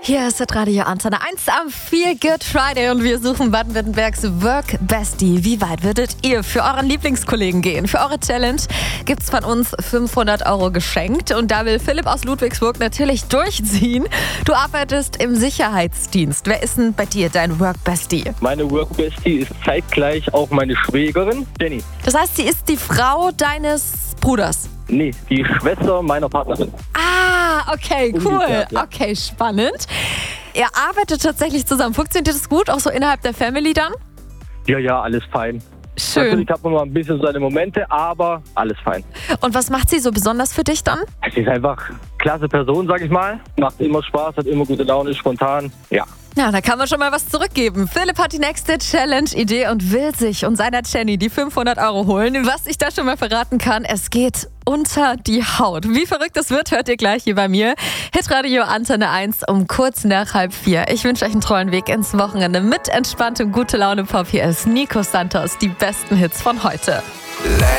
Hier ist das Radio Antenne 1 am Feel Good Friday und wir suchen Baden-Württembergs Work Bestie. Wie weit würdet ihr für euren Lieblingskollegen gehen? Für eure Challenge gibt's von uns 500 € geschenkt und da will Philipp aus Ludwigsburg natürlich durchziehen. Du arbeitest im Sicherheitsdienst. Wer ist denn bei dir dein Work Bestie? Meine Work Bestie ist zeitgleich auch meine Schwägerin, Jenny. Das heißt, sie ist die Frau deines Bruders? Nee, die Schwester meiner Partnerin. Ah, okay, cool. Umgekehrt, ja. Okay, spannend. Ihr arbeitet tatsächlich zusammen. Funktioniert das gut, auch so innerhalb der Family dann? Ja, alles fein. Schön. Natürlich hat man mal ein bisschen seine Momente, aber alles fein. Und was macht sie so besonders für dich dann? Sie ist einfach eine klasse Person, sag ich mal. Macht immer Spaß, hat immer gute Laune, ist spontan. Ja. Ja, da kann man schon mal was zurückgeben. Philipp hat die nächste Challenge-Idee und will sich und seiner Jenny die 500 € holen. Was ich da schon mal verraten kann, es geht unter die Haut. Wie verrückt das wird, hört ihr gleich hier bei mir. Hitradio Antenne 1 um kurz nach 3:30. Ich wünsche euch einen treuen Weg ins Wochenende mit entspanntem Gute-Laune-Pop. Hier ist Nico Santos, die besten Hits von heute.